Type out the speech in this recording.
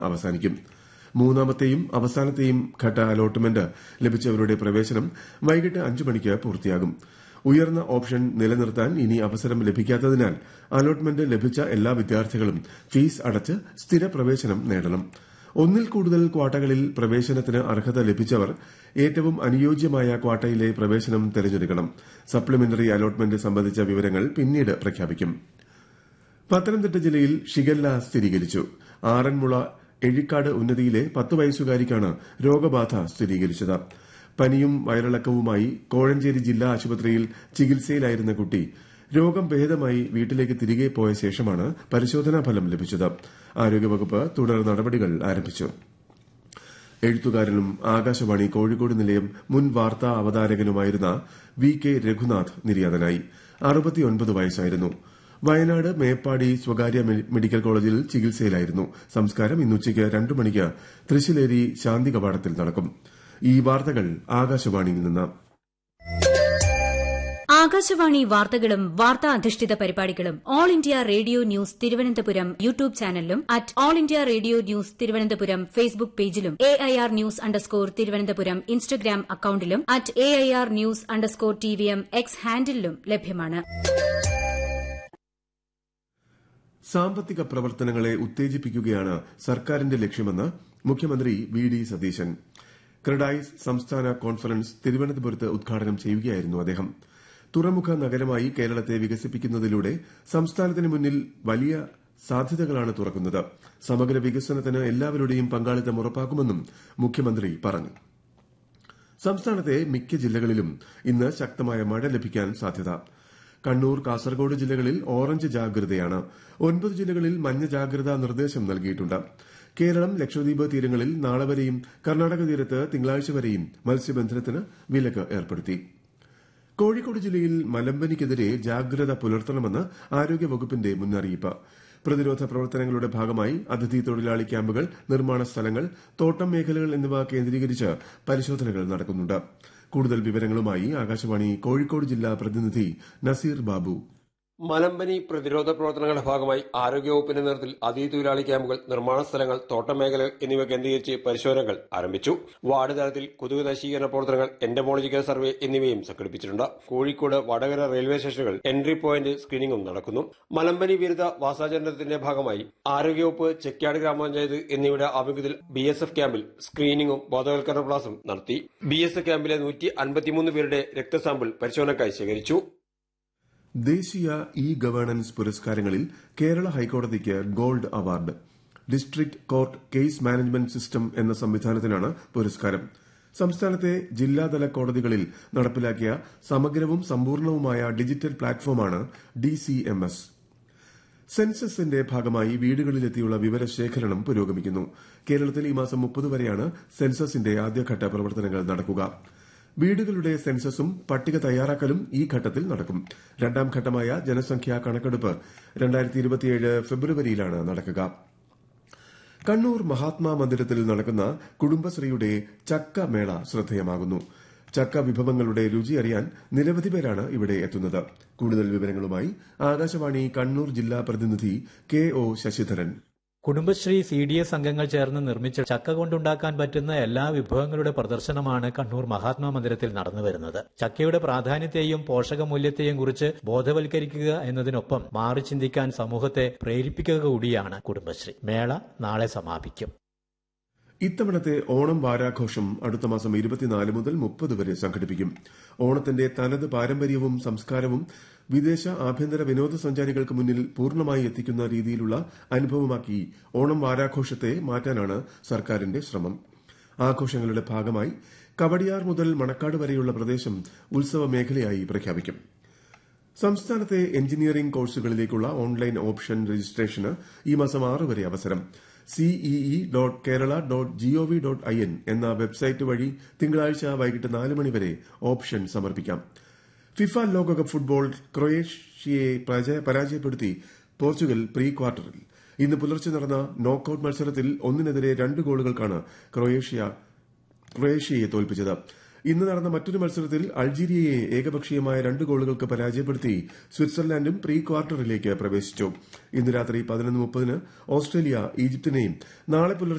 അവസാനിക്കും. മൂന്നാമത്തെയും അവസാനത്തെയും ഘട്ട അലോട്ട്മെന്റ് ലഭിച്ചവരുടെ പ്രവേശനം വൈകിട്ട് 5 മണിക്ക് പൂർത്തിയാകും. ഉയർന്ന ഓപ്ഷൻ നിലനിർത്താൻ ഇനി അവസരം ലഭിക്കാത്തതിനാൽ അലോട്ട്മെന്റ് ലഭിച്ച എല്ലാ വിദ്യാർത്ഥികളും ഫീസ് അടച്ച് സ്ഥിര പ്രവേശനം നേടണം. ഒന്നിൽ കൂടുതൽ ക്വാട്ടകളിൽ പ്രവേശനത്തിന് അർഹത ലഭിച്ചവർ ഏറ്റവും അനുയോജ്യമായ ക്വാട്ടയിലെ പ്രവേശനം തെരഞ്ഞെടുക്കണം. സപ്ലിമെന്ററി അലോട്ട്മെന്റ് സംബന്ധിച്ച വിവരങ്ങൾ പിന്നീട് പ്രഖ്യാപിക്കും. പത്തനംതിട്ട ജില്ലയിൽ ഷിഗല്ല സ്ഥിരീകരിച്ചു. ആറന്മുള എഴിക്കാട് ഉന്നതിയിലെ 10 വയസ്സുകാരിക്കാണ് രോഗബാധ സ്ഥിരീകരിച്ചത്. പനിയും വയറിളക്കവുമായി കോഴഞ്ചേരി ജില്ലാ ആശുപത്രിയിൽ ചികിത്സയിലായിരുന്ന കുട്ടി രോഗം ഭേദമായി വീട്ടിലേക്ക് തിരികെ പോയ ശേഷമാണ് പരിശോധനാ ഫലം ലഭിച്ചത്. ആരോഗ്യവകുപ്പ് തുടർ നടപടികൾ ആരംഭിച്ചു. എഴുത്തുകാരനും ആകാശവാണി കോഴിക്കോട് നിലയം മുൻ വാർത്താ അവതാരകനുമായിരുന്ന VK രഘുനാഥ് നിര്യാതനായി. 69 വയസ്സായിരുന്നു. വയനാട് മേപ്പാടി സ്വകാര്യ മെഡിക്കൽ കോളേജിൽ ചികിത്സയിലായിരുന്നു. സംസ്കാരം ഇന്ന് ഉച്ചയ്ക്ക് 2 മണിക്ക് തൃശ്ശിലേരി ശാന്തി കവാടത്തിൽ നടക്കും. ഈ വാർത്തകൾ ആകാശവാണിയിൽ നിന്ന്. ആകാശവാണി വാർത്തകളും വാർത്താ അധിഷ്ഠിത പരിപാടികളും all India radio news Thiruvananthapuram YouTube ചാനലിലും @all India radio news Thiruvananthapuram Facebook പേജിലും AIR ന്യൂസ് _ ഇൻസ്റ്റഗ്രാം അക്കൌണ്ടിലും @AIR ന്യൂസ് _ TVM X ഹാൻഡിലും ലഭ്യമാണ്. സാമ്പത്തിക പ്രവർത്തനങ്ങളെ ഉത്തേജിപ്പിക്കുകയാണ് സർക്കാരിന്റെ ലക്ഷ്യമെന്ന് മുഖ്യമന്ത്രി VD സതീശൻ. ക്രെഡായ്സ് സംസ്ഥാന കോൺഫറൻസ് തിരുവനന്തപുരത്ത് ഉദ്ഘാടനം ചെയ്യുകയായിരുന്നു അദ്ദേഹം. തുറമുഖ നഗരമായി കേരളത്തെ വികസിപ്പിക്കുന്നതിലൂടെ സംസ്ഥാനത്തിന് മുന്നിൽ വലിയ സാധ്യതകളാണ് തുറക്കുന്നത്. സമഗ്ര വികസനത്തിന് എല്ലാവരുടെയും പങ്കാളിത്തം ഉറപ്പാക്കുമെന്നും മുഖ്യമന്ത്രി പറഞ്ഞു. സംസ്ഥാനത്തെ മിക്ക ജില്ലകളിലും ഇന്ന് ശക്തമായ മഴ ലഭിക്കാൻ സാധ്യത. കണ്ണൂർ, കാസർഗോഡ് ജില്ലകളിൽ ഓറഞ്ച് ജാഗ്രതയാണ്. 9 ജില്ലകളിൽ മഞ്ഞ ജാഗ്രതാ നിർദ്ദേശം നൽകിയിട്ടുണ്ട്. കേരളം, ലക്ഷദ്വീപ് തീരങ്ങളിൽ നാളെ വരെയും കർണാടക തീരത്ത് തിങ്കളാഴ്ച വരെയും മത്സ്യബന്ധനത്തിന് വിലക്ക് ഏർപ്പെടുത്തി. കോഴിക്കോട് ജില്ലയിൽ മലമ്പനിക്കെതിരെ ജാഗ്രത പുലർത്തണമെന്ന് ആരോഗ്യവകുപ്പിന്റെ മുന്നറിയിപ്പ്. പ്രതിരോധ പ്രവർത്തനങ്ങളുടെ ഭാഗമായി അതിഥി തൊഴിലാളി ക്യാമ്പുകൾ, നിർമ്മാണ സ്ഥലങ്ങൾ, തോട്ടം മേഖലകൾ എന്നിവ കേന്ദ്രീകരിച്ച് പരിശോധനകൾ നടക്കുന്നുണ്ട്. കൂടുതൽ വിവരങ്ങളുമായി ആകാശവാണി കോഴിക്കോട് ജില്ലാ പ്രതിനിധി നസീർ ബാബു. മലമ്പനി പ്രതിരോധ പ്രവർത്തനങ്ങളുടെ ഭാഗമായി ആരോഗ്യവകുപ്പിന്റെ നേതൃത്വത്തിൽ അതിഥി തൊഴിലാളി ക്യാമ്പുകൾ, നിർമ്മാണ സ്ഥലങ്ങൾ, തോട്ടം മേഖലകൾ എന്നിവ കേന്ദ്രീകരിച്ച് പരിശോധനകൾ ആരംഭിച്ചു. വാർഡ് തലത്തിൽ കൊതുക് നശീകരണ പ്രവർത്തനങ്ങൾ, എന്റമോളജിക്കൽ സർവേ എന്നിവയും സംഘടിപ്പിച്ചിട്ടുണ്ട്. കോഴിക്കോട്, വടകര റെയിൽവേ സ്റ്റേഷനുകൾ എൻട്രി പോയിന്റ് സ്ക്രീനിംഗും നടക്കുന്നു. മലമ്പനി വിരുദ്ധ വാസാചരണത്തിന്റെ ഭാഗമായി ആരോഗ്യവകുപ്പ്, ചെക്യാട് ഗ്രാമപഞ്ചായത്ത് എന്നിവയുടെ ആഭിമുഖ്യത്തിൽ BSF ക്യാമ്പിൽ സ്ക്രീനിംഗും ബോധവൽക്കരണ ക്ലാസും നടത്തി. BSF ക്യാമ്പിലെ 153 പേരുടെ രക്തസാമ്പിൾ പരിശോധനയ്ക്കായി ശേഖരിച്ചു. ദേശീയ governance പുരസ്കാരങ്ങളിൽ Kerala ഹൈക്കോടതിക്ക് gold award. District court case management system എന്ന സംവിധാനത്തിനാണ് പുരസ്കാരം. സംസ്ഥാനത്തെ ജില്ലാതല കോടതികളിൽ നടപ്പിലാക്കിയ സമഗ്രവും സമ്പൂർണവുമായ ഡിജിറ്റൽ പ്ലാറ്റ്ഫോമാണ് DCMS. സെൻസസിന്റെ ഭാഗമായി വീടുകളിലെത്തിയുള്ള വിവരശേഖരണം പുരോഗമിക്കുന്നു. കേരളത്തിൽ ഈ മാസം 30 വരെയാണ് സെൻസസിന്റെ ആദ്യഘട്ട പ്രവർത്തനങ്ങൾ നടക്കുക. വീടുകളുടെ സെൻസസും പട്ടിക തയ്യാറാക്കലും ഈ ഘട്ടത്തിൽ നടക്കും. രണ്ടാം ഘട്ടമായ ജനസംഖ്യാ കണക്കെടുപ്പ് 2027 ഫെബ്രുവരിയിലാണ് നടക്കുക. കണ്ണൂർ മഹാത്മാ മന്ദിരത്തിൽ നടക്കുന്ന കുടുംബശ്രീയുടെ ചക്ക മേള ശ്രദ്ധേയമാകുന്നു. ചക്ക വിഭവങ്ങളുടെ രുചി അറിയാൻ നിരവധി പേരാണ് ഇവിടെ എത്തുന്നത്. കൂടുതൽ വിവരങ്ങളുമായി ആകാശവാണി കണ്ണൂർ ജില്ലാ പ്രതിനിധി KO ശശിധരൻ. കുടുംബശ്രീ CDS അംഗങ്ങൾ ചേർന്ന് നിർമ്മിച്ച ചക്ക കൊണ്ടുണ്ടാക്കാൻ പറ്റുന്ന എല്ലാ വിഭവങ്ങളുടെ പ്രദർശനമാണ് കണ്ണൂർ മഹാത്മാ മന്ദിരത്തിൽ നടന്നുവരുന്നത്. ചക്കയുടെ പ്രാധാന്യത്തെയും പോഷകമൂല്യത്തെയും കുറിച്ച് ബോധവൽക്കരിക്കുക എന്നതിനൊപ്പം മാറി ചിന്തിക്കാൻ സമൂഹത്തെ പ്രേരിപ്പിക്കുക കൂടിയാണ് കുടുംബശ്രീ. മേള നാളെ സമാപിക്കും. ഇത്തവണത്തെ ഓണം വാരാഘോഷം അടുത്ത മാസം 24 മുതൽ 30 വരെ സംഘടിപ്പിക്കും. ഓണത്തിന്റെ തനത് പാരമ്പര്യവും സംസ്കാരവും വിദേശ ആഭ്യന്തര വിനോദസഞ്ചാരികൾക്ക് മുന്നിൽ പൂർണ്ണമായി എത്തിക്കുന്ന രീതിയിലുള്ള അനുഭവമാക്കി ഓണം വാരാഘോഷത്തെ മാറ്റാനാണ് സർക്കാരിന്റെ ശ്രമം. ആഘോഷങ്ങളുടെ ഭാഗമായി കവടിയാർ മുതൽ മണക്കാട് വരെയുള്ള പ്രദേശം ഉത്സവ മേഖലയായി പ്രഖ്യാപിക്കും. സംസ്ഥാനത്തെ എഞ്ചിനീയറിംഗ് കോഴ്സുകളിലേക്കുള്ള ഓൺലൈൻ ഓപ്ഷൻ രജിസ്ട്രേഷന് ഈ മാസം 6 വരെ അവസരം. cee.kerala.gov.in എന്ന വെബ്സൈറ്റ് വഴി തിങ്കളാഴ്ച വൈകിട്ട് 4 മണി വരെ ഓപ്ഷൻ സമർപ്പിക്കാം. ഫിഫ ലോകകപ്പ് ഫുട്ബോൾ ക്രൊയേഷ്യയെ പരാജയപ്പെടുത്തി പോർച്ചുഗൽ പ്രീ ക്വാർട്ടറിൽ. ഇന്ന് പുലർച്ചെ നടന്ന നോക്കൌട്ട് മത്സരത്തിൽ 1-2 ഗോളുകൾക്കാണ് ക്രൊയേഷ്യയെ തോൽപ്പിച്ചത്. ഇന്ന് നടന്ന മറ്റൊരു മത്സരത്തിൽ അൾജീരിയയെ ഏകപക്ഷീയമായ 2 ഗോളുകൾക്ക് പരാജയപ്പെടുത്തി സ്വിറ്റ്സർലാൻഡും പ്രീ ക്വാർട്ടറിലേക്ക് പ്രവേശിച്ചു. ഇന്ന് രാത്രി 11:30 ഓസ്ട്രേലിയ ഈജിപ്തിനെയും നാളെ പുലർച്ചെ